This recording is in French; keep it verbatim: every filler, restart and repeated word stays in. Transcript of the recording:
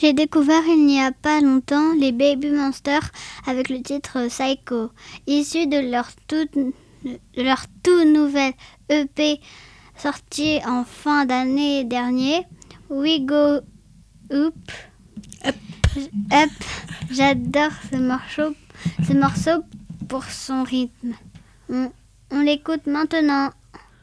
J'ai découvert il n'y a pas longtemps les Baby Monsters avec le titre Psycho, issu de leur tout, de leur tout nouvel E P sorti en fin d'année dernière. We Go Up. Up. Up. J'adore ce morceau, ce morceau pour son rythme. On, on l'écoute maintenant.